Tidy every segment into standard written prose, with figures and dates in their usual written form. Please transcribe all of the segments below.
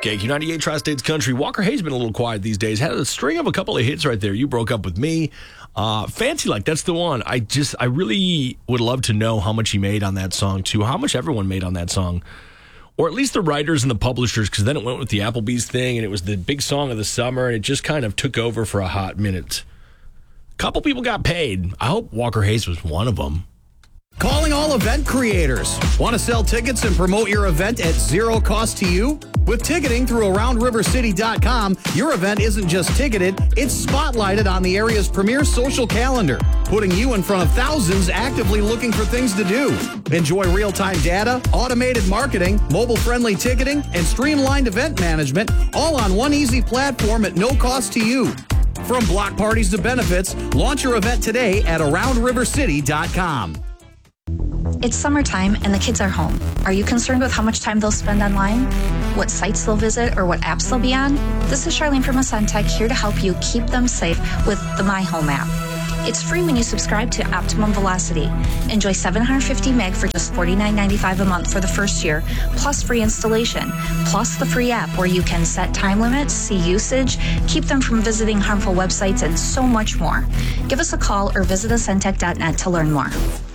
KQ98 Tri-States Country. Walker Hayes been a little quiet these days. Had a string of a couple of hits right there. You Broke Up With Me. Fancy Like, that's the one. I really would love to know how much he made on that song, too. How much everyone made on that song. Or at least the writers and the publishers, because then it went with the Applebee's thing, and it was the big song of the summer, and it just kind of took over for a hot minute. A couple people got paid. I hope Walker Hayes was one of them. Calling all event creators. Want to sell tickets and promote your event at zero cost to you? With ticketing through AroundRiverCity.com, your event isn't just ticketed, it's spotlighted on the area's premier social calendar, putting you in front of thousands actively looking for things to do. Enjoy real-time data, automated marketing, mobile-friendly ticketing, and streamlined event management, all on one easy platform at no cost to you. From block parties to benefits, launch your event today at AroundRiverCity.com. It's summertime and the kids are home. Are you concerned with how much time they'll spend online? What sites they'll visit or what apps they'll be on? This is Charlene from Ascentech here to help you keep them safe with the My Home app. It's free when you subscribe to Optimum Velocity. Enjoy 750 meg for just $49.95 a month for the first year, plus free installation, plus the free app where you can set time limits, see usage, keep them from visiting harmful websites, and so much more. Give us a call or visit ascentech.net to learn more.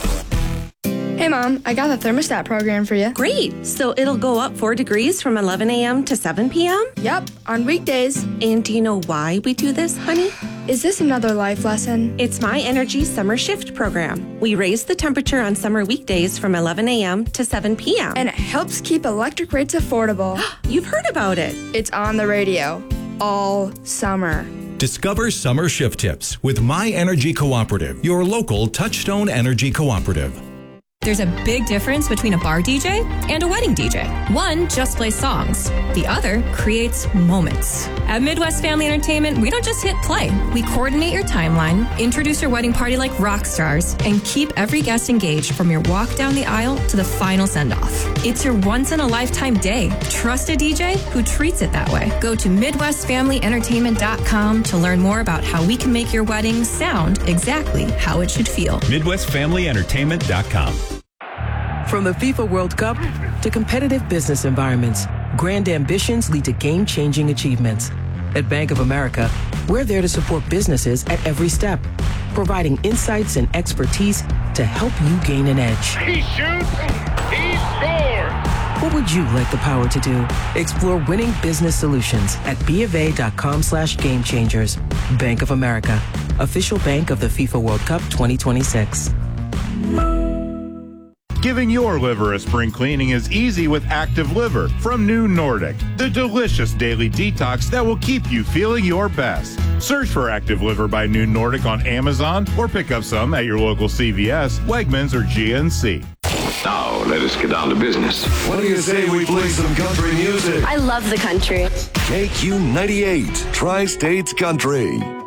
Hey, Mom, I got the thermostat program for you. Great. So it'll go up 4 degrees from 11 a.m. to 7 p.m.? Yep, on weekdays. And do you know why we do this, honey? Is this another life lesson? It's My Energy Summer Shift program. We raise the temperature on summer weekdays from 11 a.m. to 7 p.m. And it helps keep electric rates affordable. You've heard about it. It's on the radio all summer. Discover summer shift tips with My Energy Cooperative, your local Touchstone Energy Cooperative. There's a big difference between a bar DJ and a wedding DJ. One just plays songs. The other creates moments. At Midwest Family Entertainment, we don't just hit play. We coordinate your timeline, introduce your wedding party like rock stars, and keep every guest engaged from your walk down the aisle to the final send-off. It's your once-in-a-lifetime day. Trust a DJ who treats it that way. Go to MidwestFamilyEntertainment.com to learn more about how we can make your wedding sound exactly how it should feel. MidwestFamilyEntertainment.com. From the FIFA World Cup to competitive business environments, grand ambitions lead to game-changing achievements. At Bank of America, we're there to support businesses at every step, providing insights and expertise to help you gain an edge. He shoots, he scores! What would you like the power to do? Explore winning business solutions at BofA.com/gamechangers. Bank of America, official bank of the FIFA World Cup 2026. Giving your liver a spring cleaning is easy with Active Liver from New Nordic, the delicious daily detox that will keep you feeling your best. Search for Active Liver by New Nordic on Amazon or pick up some at your local CVS, Wegmans, or GNC. Now, let us get down to business. What do you say we play some country music? I love the country. KQ98, Tri-States Country.